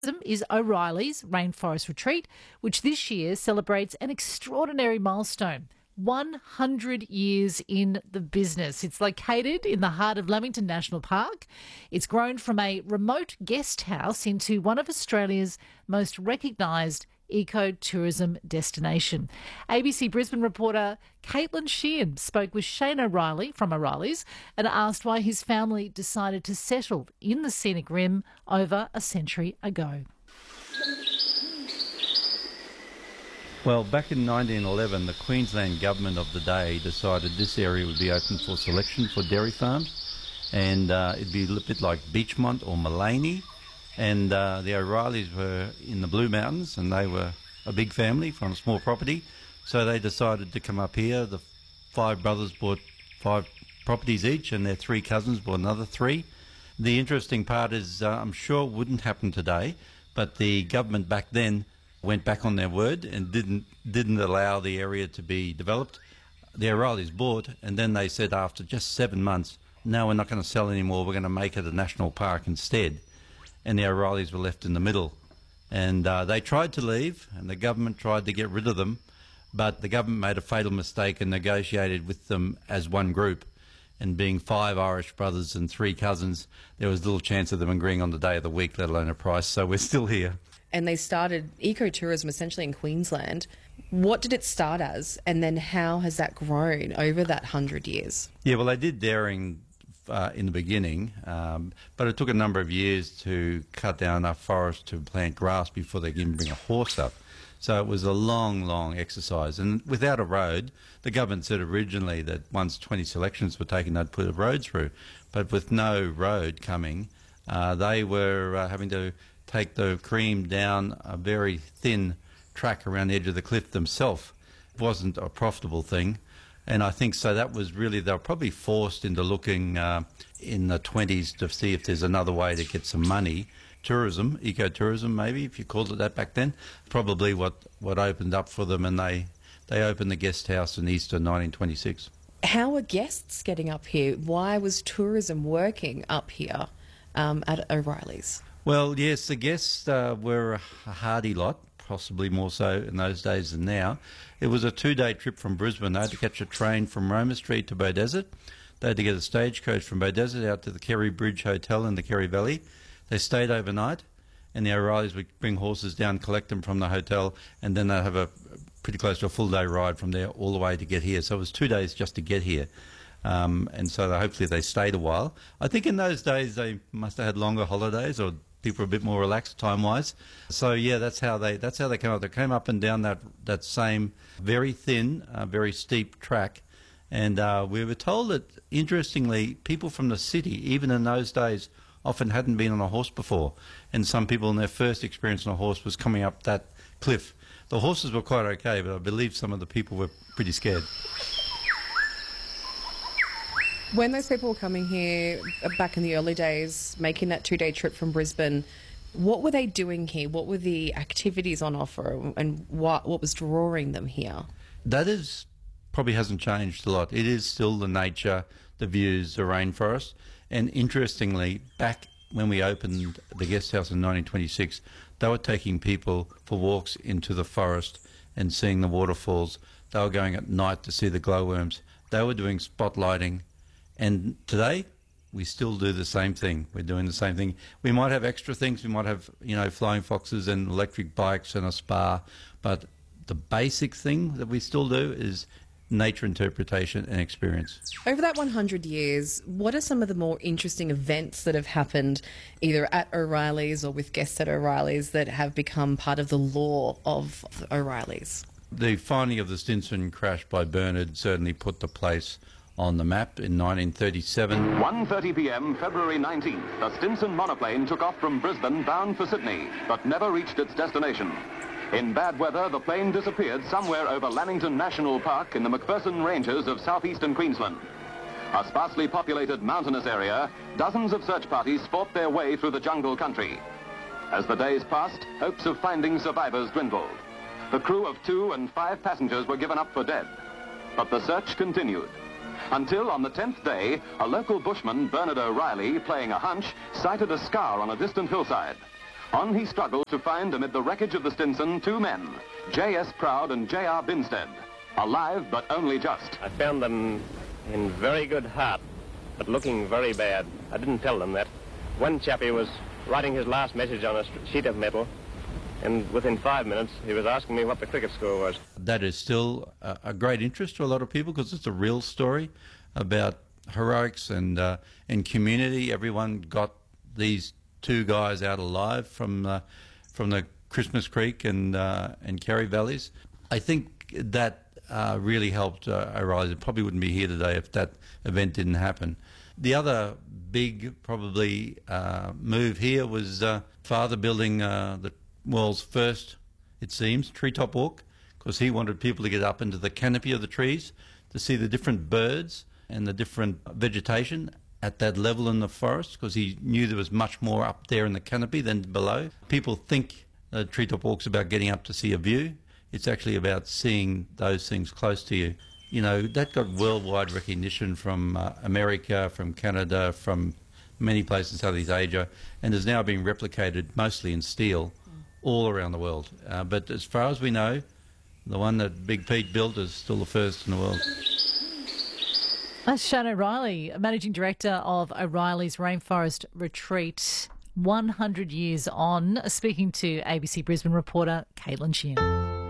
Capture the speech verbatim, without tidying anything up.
Is O'Reilly's Rainforest Retreat, which this year celebrates an extraordinary milestone. one hundred years in the business. It's located in the heart of Lamington National Park. It's grown from a remote guest house into one of Australia's most recognised eco-tourism destination. A B C Brisbane reporter Caitlin Sheehan spoke with Shane O'Reilly from O'Reilly's and asked why his family decided to settle in the scenic rim over a century ago. Well, back in nineteen eleven, the Queensland government of the day decided this area would be open for selection for dairy farms, and uh, it'd be a little bit like Beechmont or Maleny. And uh, the O'Reillys were in the Blue Mountains, and they were a big family from a small property. So they decided to come up here. The five brothers bought five properties each, and their three cousins bought another three. The interesting part is, uh, I'm sure it wouldn't happen today, but the government back then went back on their word and didn't didn't allow the area to be developed. The O'Reillys bought, and then they said after just seven months, no, we're not going to sell anymore, we're going to make it a national park instead. And the O'Reillys were left in the middle. And uh, they tried to leave, and the government tried to get rid of them, but the government made a fatal mistake and negotiated with them as one group. And being five Irish brothers and three cousins, there was little chance of them agreeing on the day of the week, let alone a price, so we're still here. And they started ecotourism essentially in Queensland. What did it start as, and then how has that grown over that hundred years? Yeah, well, they did dairying uh, in the beginning, um, but it took a number of years to cut down enough forest to plant grass before they could even bring a horse up. So it was a long, long exercise. And without a road, the government said originally that once twenty selections were taken, they'd put a road through. But with no road coming, uh, they were uh, having to take the cream down a very thin track around the edge of the cliff themselves. It wasn't a profitable thing. And I think so that was really, they were probably forced into looking uh, in the twenties to see if there's another way to get some money. Tourism, ecotourism maybe, if you called it that back then, probably what, what opened up for them, and they, they opened the guest house in Easter nineteen twenty-six. How are guests getting up here? Why was tourism working up here um, at O'Reilly's? Well, yes, the guests uh, were a hardy lot, possibly more so in those days than now. It was a two-day trip from Brisbane. They had to catch a train from Roma Street to Beaudesert. They had to get a stagecoach from Beaudesert out to the Kerry Bridge Hotel in the Kerry Valley. They stayed overnight, and the O'Reillys would bring horses down, collect them from the hotel, and then they'd have a pretty close to a full-day ride from there all the way to get here. So it was two days just to get here. Um, and so they, hopefully they stayed a while. I think in those days they must have had longer holidays, or people were a bit more relaxed time-wise. So yeah, that's how they that's how they came up. They came up and down that that same very thin, uh, very steep track, and uh, we were told that interestingly, people from the city, even in those days, often hadn't been on a horse before, and some people in their first experience on a horse was coming up that cliff. The horses were quite okay, but I believe some of the people were pretty scared. When those people were coming here back in the early days, making that two-day trip from Brisbane, what were they doing here? What were the activities on offer, and what, what was drawing them here? That is probably hasn't changed a lot. It is still the nature, the views, the rainforest. And interestingly, back when we opened the guest house in nineteen twenty-six, they were taking people for walks into the forest and seeing the waterfalls. They were going at night to see the glowworms. They were doing spotlighting. And today, we still do the same thing. We're doing the same thing. We might have extra things. We might have, you know, flying foxes and electric bikes and a spa. But the basic thing that we still do is nature interpretation and experience. Over that one hundred years, what are some of the more interesting events that have happened either at O'Reilly's or with guests at O'Reilly's that have become part of the lore of O'Reilly's? The finding of the Stinson crash by Bernard certainly put the place on the map in nineteen thirty-seven. one thirty p m February nineteenth, the Stinson monoplane took off from Brisbane bound for Sydney, but never reached its destination. In bad weather, the plane disappeared somewhere over Lamington National Park in the Macpherson Ranges of southeastern Queensland. A sparsely populated mountainous area, dozens of search parties fought their way through the jungle country. As the days passed, hopes of finding survivors dwindled. The crew of two and five passengers were given up for dead. But the search continued. Until on the tenth day, a local bushman, Bernard O'Reilly, playing a hunch, sighted a scar on a distant hillside. On he struggled to find amid the wreckage of the Stinson two men, J S Proud and J R Binstead, alive but only just. I found them in very good heart, but looking very bad. I didn't tell them that. One chappie was writing his last message on a sheet of metal, and within five minutes he was asking me what the cricket score was. That is still a, a great interest to a lot of people because it's a real story about heroics and uh, and community. Everyone got these two guys out alive from uh, from the Christmas Creek and uh, and Kerry valleys. I think that uh, really helped uh, O'Reilly's. It probably wouldn't be here today if that event didn't happen. The other big probably uh, move here was uh, father building uh, the world's first, it seems, treetop walk, because he wanted people to get up into the canopy of the trees to see the different birds and the different vegetation at that level in the forest, because he knew there was much more up there in the canopy than below. People think a treetop walk's about getting up to see a view. It's actually about seeing those things close to you. You know, that got worldwide recognition from uh, America, from Canada, from many places in Southeast Asia, and is now being replicated mostly in steel all around the world. Uh, but as far as we know, the one that Big Pete built is still the first in the world. That's Shan O'Reilly, Managing Director of O'Reilly's Rainforest Retreat, one hundred years on, speaking to A B C Brisbane reporter Caitlin Sheehan.